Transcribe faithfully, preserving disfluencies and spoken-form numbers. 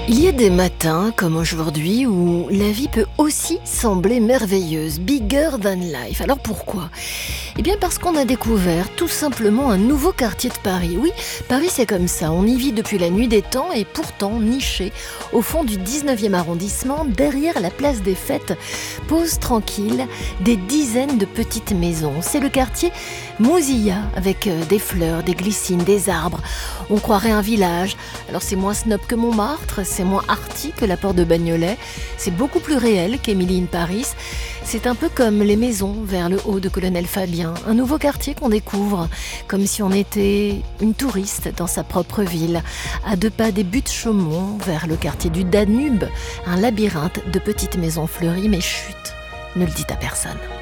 Il y a des matins, comme aujourd'hui, où la vie peut aussi sembler merveilleuse, bigger than life. Alors pourquoi ? Eh bien parce qu'on a découvert tout simplement un nouveau quartier de Paris. Oui, Paris c'est comme ça, on y vit depuis la nuit des temps et pourtant niché au fond du dix-neuvième arrondissement, derrière la place des Fêtes, posent tranquille des dizaines de petites maisons. C'est le quartier Mousilla, avec des fleurs, des glycines, des arbres. On croirait un village. Alors c'est moins snob que Montmartre, c'est moins arty que la porte de Bagnolet, c'est beaucoup plus réel qu'Emily in Paris. C'est un peu comme les maisons vers le haut de Colonel Fabien, un nouveau quartier qu'on découvre, comme si on était une touriste dans sa propre ville, à deux pas des buttes Chaumont, vers le quartier du Danube, un labyrinthe de petites maisons fleuries, mais chut, ne le dites à personne.